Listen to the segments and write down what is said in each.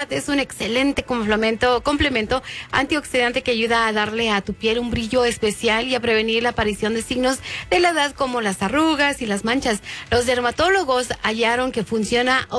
chocolate es un excelente complemento antioxidante que ayuda a darle a tu piel un brillo especial y a prevenir la aparición de signos de la edad como las arrugas y las manchas. Los dermatólogos hallaron que funciona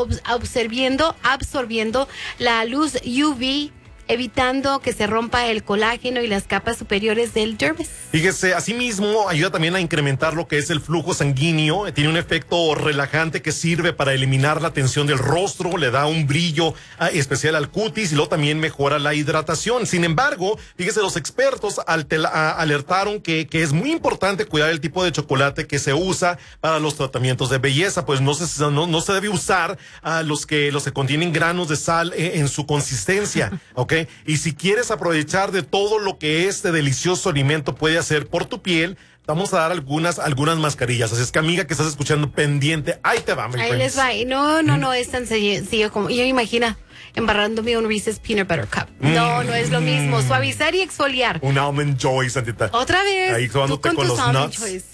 absorbiendo la luz UV, evitando que se rompa el colágeno y las capas superiores del dermis. Fíjese, asimismo ayuda también a incrementar lo que es el flujo sanguíneo, tiene un efecto relajante que sirve para eliminar la tensión del rostro, le da un brillo especial al cutis y luego también mejora la hidratación. Sin embargo, fíjese, los expertos alertaron que es muy importante cuidar el tipo de chocolate que se usa para los tratamientos de belleza, pues no se debe usar los que contienen granos de sal en su consistencia, ¿ok? Y si quieres aprovechar de todo lo que este delicioso alimento puede hacer por tu piel, vamos a dar algunas mascarillas. Así es que, amiga, que estás escuchando pendiente, ahí te va, Ahí les va. Y no es tan sencillo como yo me imagino embarrándome un Reese's Peanut Butter Cup. No es lo mismo. Suavizar y exfoliar. Un Almond Joy, Santita. Otra vez. Ahí tú con los Almond nuts. Joys.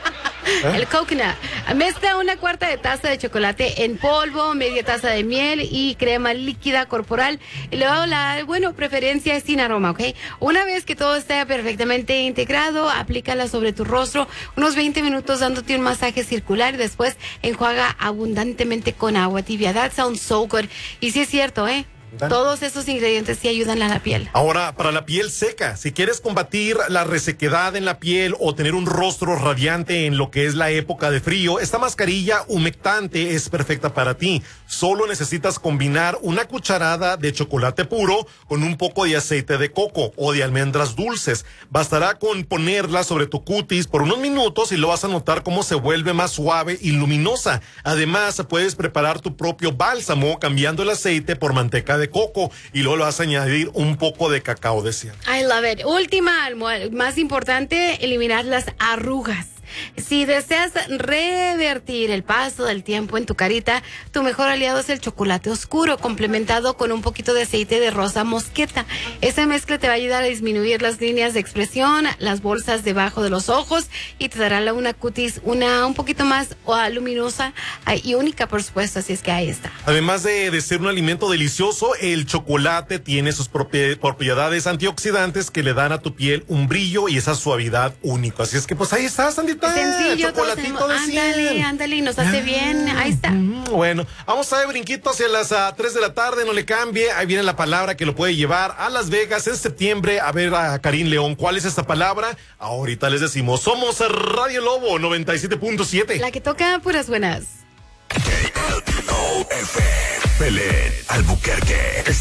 El coconut. Mezcla 1/4 de taza de chocolate en polvo, media taza de miel y crema líquida corporal. Y luego preferencia es sin aroma, ¿ok? Una vez que todo esté perfectamente integrado, aplícala sobre tu rostro unos 20 minutos dándote un masaje circular y después enjuaga abundantemente con agua tibia. That sounds so good. Y sí es cierto, todos esos ingredientes sí ayudan a la piel. Ahora, para la piel seca, si quieres combatir la resequedad en la piel o tener un rostro radiante en lo que es la época de frío, esta mascarilla humectante es perfecta para ti. Solo necesitas combinar una cucharada de chocolate puro con un poco de aceite de coco o de almendras dulces. Bastará con ponerla sobre tu cutis por unos minutos y lo vas a notar cómo se vuelve más suave y luminosa. Además, puedes preparar tu propio bálsamo cambiando el aceite por manteca de coco y luego le vas a añadir un poco de cacao de cierre. I love it. Última, más importante, eliminar las arrugas. Si deseas revertir el paso del tiempo en tu carita, tu mejor aliado es el chocolate oscuro, complementado con un poquito de aceite de rosa mosqueta. Esa mezcla te va a ayudar a disminuir las líneas de expresión, las bolsas debajo de los ojos y te dará una cutis un poquito más luminosa y única, por supuesto. Así es que ahí está. Además de ser un alimento delicioso, el chocolate tiene sus propiedades antioxidantes que le dan a tu piel un brillo y esa suavidad único. Así es que pues ahí está, Sandita. Sencillo, chocolatito de 100. Ándale, y nos hace bien. Ahí está. Bueno, vamos a ver brinquito hacia las 3 de la tarde, no le cambie. Ahí viene la palabra que lo puede llevar a Las Vegas en septiembre. A ver a Karim León, ¿cuál es esta palabra? Ahorita les decimos. Somos Radio Lobo 97.7. La que toca puras buenas. KLOF, Belén, Albuquerque.